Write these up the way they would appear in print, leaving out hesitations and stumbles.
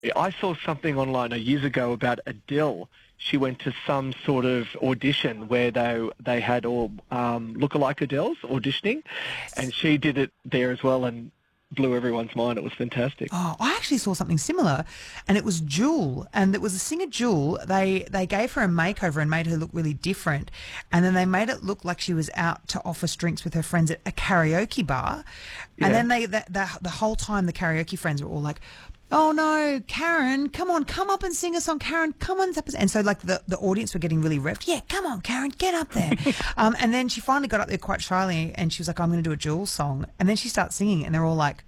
I saw something online years ago about Adele. She went to some sort of audition where they had all lookalike Adeles auditioning, and she did it there as well and blew everyone's mind. It was fantastic. Oh, I actually saw something similar, and it was Jewel, and it was a singer Jewel. They gave her a makeover and made her look really different, and then they made it look like she was out to offer drinks with her friends at a karaoke bar, and then the whole time the karaoke friends were all like, "Oh no, Karen, come up and sing a song, Karen, come on." And so like the audience were getting really revved. Yeah, come on, Karen, get up there. And then she finally got up there quite shyly and she was like, "I'm going to do a Jules song." And then she starts singing and they're all like,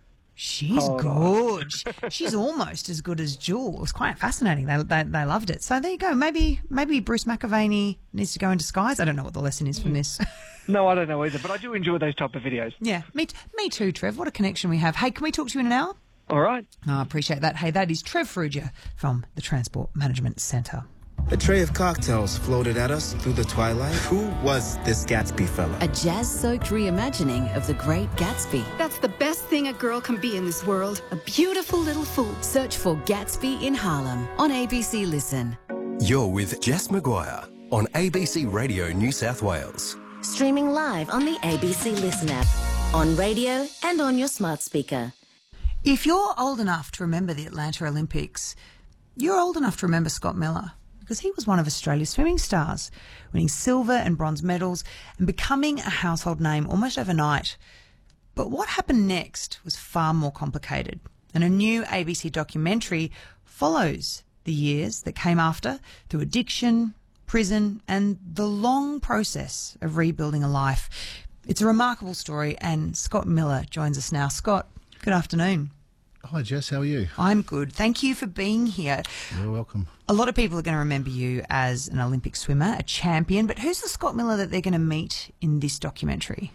"She's good. She's almost as good as Jules." It was quite fascinating. They loved it. So there you go. Maybe Bruce McAvaney needs to go in disguise. I don't know what the lesson is from this. No, I don't know either, but I do enjoy those type of videos. Yeah, me too, Trev. What a connection we have. Hey, can we talk to you in an hour? All right. Oh, I appreciate that. Hey, that is Trev Frugia from the Transport Management Centre. A tray of cocktails floated at us through the twilight. Who was this Gatsby fella? A jazz-soaked reimagining of The Great Gatsby. That's the best thing a girl can be in this world. A beautiful little fool. Search for Gatsby in Harlem on ABC Listen. You're with Jess Maguire on ABC Radio New South Wales. Streaming live on the ABC Listen app, on radio and on your smart speaker. If you're old enough to remember the Atlanta Olympics, you're old enough to remember Scott Miller, because he was one of Australia's swimming stars, winning silver and bronze medals and becoming a household name almost overnight. But what happened next was far more complicated, and a new ABC documentary follows the years that came after through addiction, prison, and the long process of rebuilding a life. It's a remarkable story, and Scott Miller joins us now. Scott, good afternoon. Hi, Jess. How are you? I'm good. Thank you for being here. You're welcome. A lot of people are going to remember you as an Olympic swimmer, a champion, but who's the Scott Miller that they're going to meet in this documentary?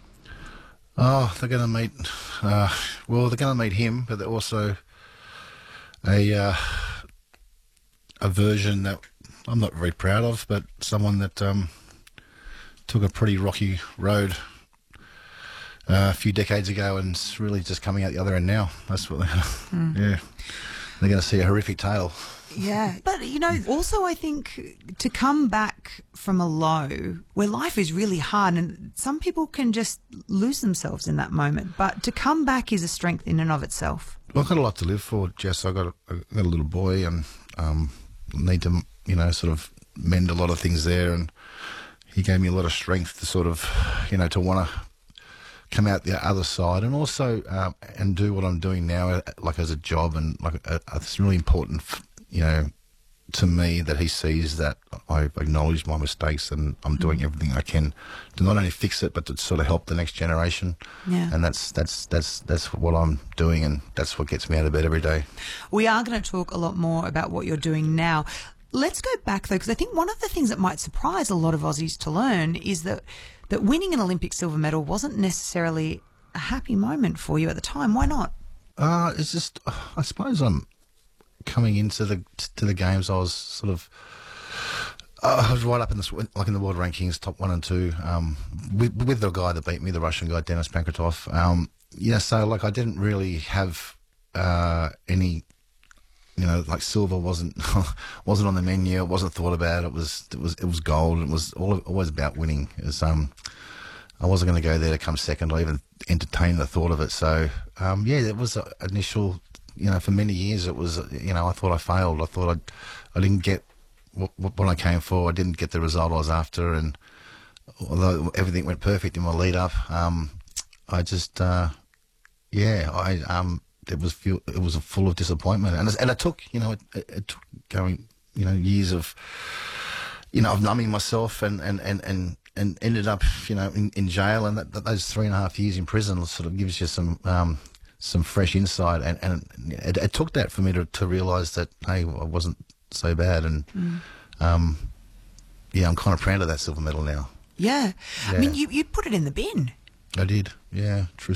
Oh, they're going to meet, they're going to meet him, but they're also a version that I'm not very proud of, but someone that took a pretty rocky road a few decades ago and it's really just coming out the other end now. That's what they're going to see a horrific tale. Yeah. But, also I think to come back from a low where life is really hard and some people can just lose themselves in that moment, but to come back is a strength in and of itself. Well, I've got a lot to live for, Jess. I've got a little boy and need to, sort of mend a lot of things there, and he gave me a lot of strength to sort of, to want to come out the other side and also and do what I'm doing now like as a job, and like it's really important to me that he sees that I've acknowledged my mistakes and I'm doing everything I can to not only fix it but to sort of help the next generation. Yeah. And that's what I'm doing, and that's what gets me out of bed every day. We are going to talk a lot more about what you're doing now. Let's go back though, because I think one of the things that might surprise a lot of Aussies to learn is that winning an Olympic silver medal wasn't necessarily a happy moment for you at the time. Why not? It's just, I suppose I'm coming into the games. I was sort of, I was right up in in the world rankings, top 1 and 2, with the guy that beat me, the Russian guy, Denis Pankratov. So like I didn't really have any. Like silver wasn't on the menu. It wasn't thought about. It was gold. It was always about winning. It was, I wasn't going to go there to come second or even entertain the thought of it. So it was an initial. For many years it was. I thought I failed. I thought I didn't get what I came for. I didn't get the result I was after. And although everything went perfect in my lead up, I just It was full of disappointment, and it took it took going years of of numbing myself and ended up in jail, and those 3.5 years in prison sort of gives you some fresh insight, and it took that for me to realise that hey, I wasn't so bad, and I'm kind of proud of that silver medal now. Yeah. I mean you put it in the bin. I did, yeah, true